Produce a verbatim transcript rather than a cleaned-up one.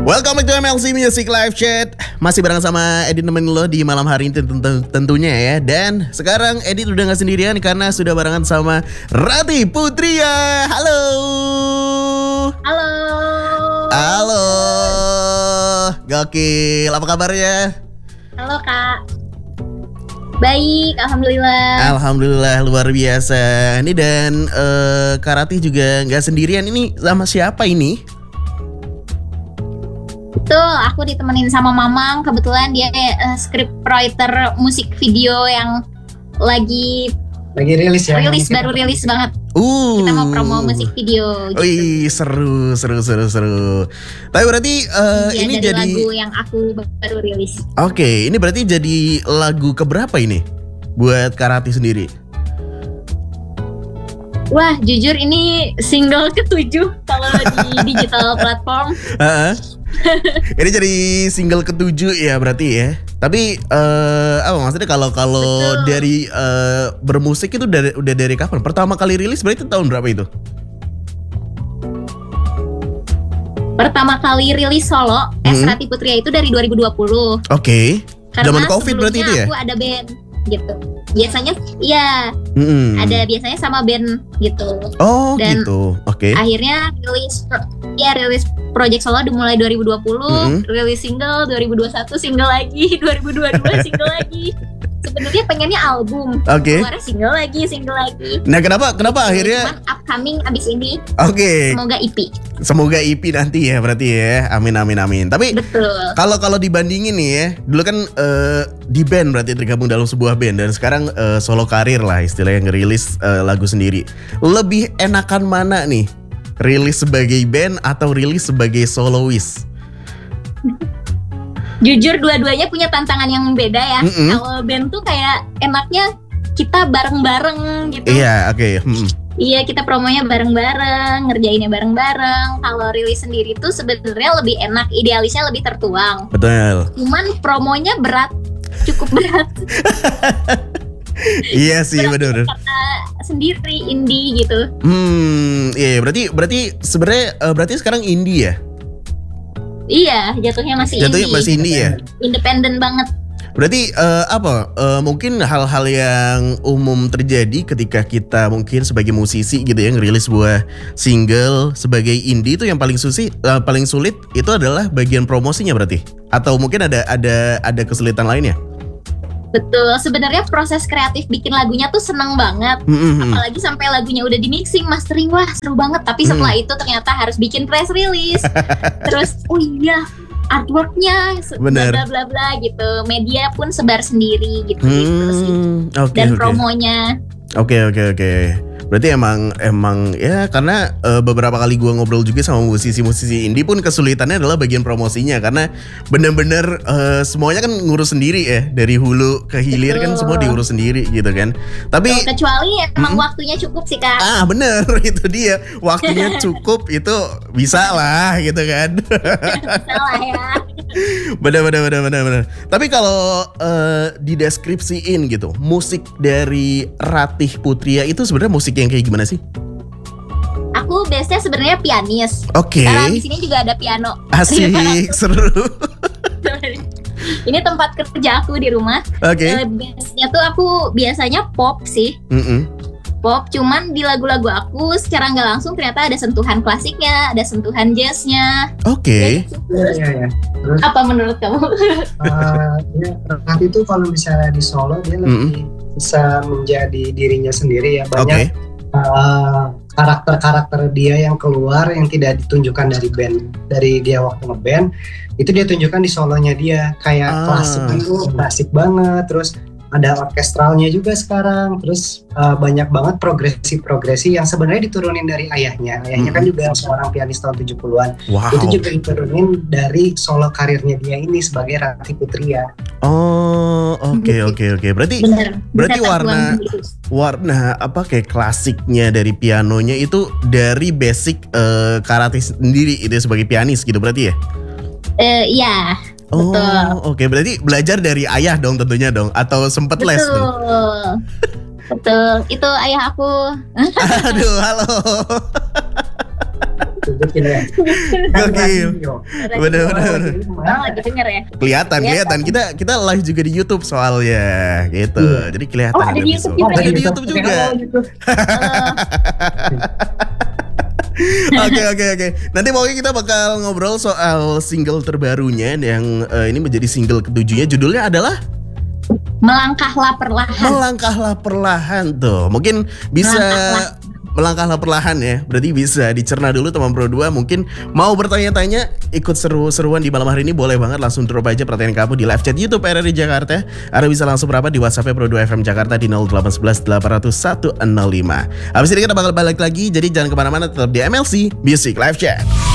Welcome back to M L C Music Live Chat. Masih bareng sama Edit nemenin lo di malam hari ini tentunya ya. Dan sekarang Edit udah gak sendirian karena sudah barengan sama Rati Putria. Halo. Halo. Halo. Gokil, apa kabarnya? Halo Kak. Baik, Alhamdulillah. Alhamdulillah, luar biasa. Ini dan uh, Kak Rati juga gak sendirian. Ini sama siapa ini? Betul, aku ditemenin sama Mamang. Kebetulan dia uh, script writer musik video yang lagi lagi rilis ya. Rilis baru rilis banget. Uh. Kita mau promo musik video. Gitu. Wih, seru, seru, seru, seru. Tapi berarti uh, ya, ini dari jadi lagu yang aku baru rilis. Oke, okay, ini berarti jadi lagu keberapa ini buat Kak Rati sendiri? Wah, jujur ini single ketujuh kalau di digital platform. Uh-uh. Ini jadi single ketujuh ya berarti ya. Tapi uh, apa maksudnya kalau kalau dari uh, bermusik itu dari, udah dari kapan? Pertama kali rilis berarti tahun berapa itu? Pertama kali rilis solo hmm. S Rati Putria itu dari dua ribu dua puluh. Oke. Okay. Zaman Covid berarti itu ya? Aku ada band gitu. Biasanya iya. Hmm. Ada biasanya sama band gitu. Oh, dan gitu. Oke. Okay. Akhirnya rilis ya rilis project solo dimulai dua ribu dua puluh, mm-hmm. rilis single dua ribu dua puluh satu, single lagi dua ribu dua puluh dua, single lagi. Sebenarnya pengennya album. Oke. Okay. Keluar single lagi, single lagi. Nah, kenapa kenapa Jadi, akhirnya cuman upcoming abis ini. Oke. Okay. Semoga E P. Semoga E P nanti ya berarti ya. Amin amin amin. Tapi betul. Kalau kalau dibandingin nih ya, dulu kan uh, di band berarti tergabung dalam sebuah band dan sekarang uh, solo karir lah istilahnya ngerilis uh, lagu sendiri. Lebih enakan mana nih? Rilis sebagai band atau rilis sebagai soloist? Jujur dua-duanya punya tantangan yang beda ya. Mm-hmm. Kalau band tuh kayak enaknya kita bareng-bareng gitu. Iya, oke. Okay. Mm-hmm. Iya, kita promonya bareng-bareng, ngerjainnya bareng-bareng. Kalau rilis sendiri tuh sebenarnya lebih enak, idealisnya lebih tertuang. Betul. Cuman promonya berat, cukup berat. Iya sih, benar. Karena sendiri indie gitu. Hmm, iya berarti berarti sebenarnya uh, berarti sekarang indie ya? Iya, jatuhnya masih jatuhnya indie. masih indie ya? Independen banget. Berarti uh, apa? Uh, mungkin hal-hal yang umum terjadi ketika kita mungkin sebagai musisi gitu ya ngerilis sebuah single sebagai indie itu yang paling susi, uh, paling sulit itu adalah bagian promosinya berarti? Atau mungkin ada ada ada kesulitan lainnya? Betul, sebenarnya proses kreatif bikin lagunya tuh seneng banget. Mm-hmm. Apalagi sampai lagunya udah di mixing, mastering, wah seru banget. Tapi setelah mm. itu ternyata harus bikin press release. Terus, oh iya, artworknya, bla bla bla bla gitu. Media pun sebar sendiri gitu. Mm. gitu sih. Okay, Dan okay. promonya. Oke okay, oke okay, oke. Okay. Berarti emang emang ya karena uh, beberapa kali gue ngobrol juga sama musisi-musisi indie pun kesulitannya adalah bagian promosinya karena benar-benar uh, semuanya kan ngurus sendiri ya dari hulu ke hilir. Betul. Kan semua diurus sendiri gitu kan. Tapi Betul, kecuali ya, emang hmm? waktunya cukup sih Kak. Ah bener itu dia waktunya cukup itu bisa lah gitu kan. Bisa lah ya. Bener bener bener bener bener. Tapi kalau uh, dideskripsiin gitu musik dari Ratih Putria itu sebenarnya musik yang kayak gimana sih? Aku base-nya sebenarnya pianis. Oke. Okay. Karena di sini juga ada piano. Asik, seru. Ini tempat kerja aku di rumah. Oke. Okay. Uh, base-nya tuh aku biasanya pop sih. Mm-mm. Pop, cuman di lagu-lagu aku secara nggak langsung ternyata ada sentuhan klasiknya, ada sentuhan jazznya. Oke. Okay. Iya iya iya. Apa menurut kamu? uh, ya, nanti tuh kalau misalnya di solo dia lebih mm-hmm. bisa menjadi dirinya sendiri ya, banyak okay. uh, karakter-karakter dia yang keluar yang tidak ditunjukkan dari band, dari dia waktu ngeband itu dia tunjukkan di solonya dia kayak ah. klasik itu klasik banget, terus ada orkestralnya juga sekarang, terus uh, banyak banget progresi-progresi yang sebenarnya diturunin dari ayahnya. Ayahnya hmm. kan juga seorang pianis tahun tujuh puluhan. Wow. Itu juga diturunin dari solo karirnya dia ini sebagai Rati Putria. Oh, oke okay, oke okay, oke. Okay. Berarti Bener, berarti warna warna apa kayak klasiknya dari pianonya itu dari basic uh, Kak Rati sendiri itu sebagai pianis gitu berarti ya? Uh, iya. Oh, oke. Okay. Berarti belajar dari ayah dong tentunya dong, atau sempet les tuh? Betul. Betul. Itu ayah aku. Aduh, halo. tunjukin ya. Gokil. Bener bener. Orang lagi denger ya. Kelihatan, kelihatan. Kita kita live juga di YouTube soalnya, gitu. Iya. Jadi kelihatan. Oh, ada di YouTube visual. juga. Ada di YouTube juga. Oke oke oke. Nanti pokoknya kita bakal ngobrol soal single terbarunya yang uh, ini menjadi single ketujuhnya. Judulnya adalah Melangkahlah Perlahan. Melangkahlah Perlahan tuh. Mungkin bisa Melangkahlah. Melangkahlah perlahan ya. Berarti bisa dicerna dulu teman Pro dua. Mungkin mau bertanya-tanya, ikut seru-seruan di malam hari ini, boleh banget langsung drop aja pertanyaan kamu di live chat YouTube R R I Jakarta. Atau bisa langsung berapa di WhatsApp Pro dua F M Jakarta di nol delapan satu satu delapan nol satu nol lima. Habis ini kita bakal balik lagi. Jadi jangan kemana-mana, tetap di M L C Music Live Chat.